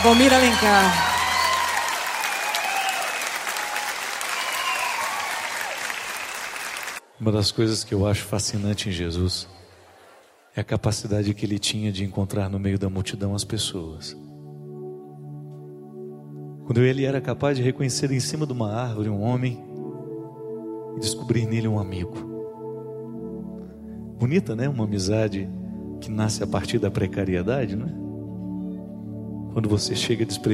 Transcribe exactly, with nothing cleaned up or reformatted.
Valmir Alencar. Uma das coisas que eu acho fascinante em Jesus é a capacidade que ele tinha de encontrar no meio da multidão as pessoas. Quando ele era capaz de reconhecer em cima de uma árvore um homem e descobrir nele um amigo. Bonita, né? Uma amizade que nasce a partir da precariedade, não é? Quando você chega a desprezar